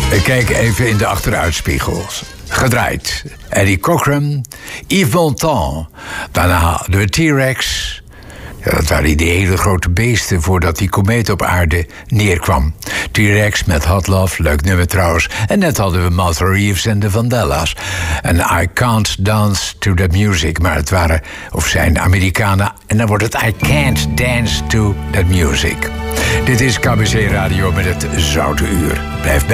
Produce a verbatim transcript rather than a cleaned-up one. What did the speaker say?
Ik kijk even in de achteruitspiegels. Gedraaid. Eddie Cochran, Yves Montand. Daarna de T-Rex. Ja, dat waren die hele grote beesten voordat die komeet op aarde neerkwam. T-Rex met Hot Love, leuk nummer trouwens. En net hadden we Martha Reeves en de Vandellas. En I Can't Dance to That Music. Maar het waren, of zijn Amerikanen. En dan wordt het I Can't Dance to That Music. Dit is K B C Radio met het Zoute Uur. Blijf bij.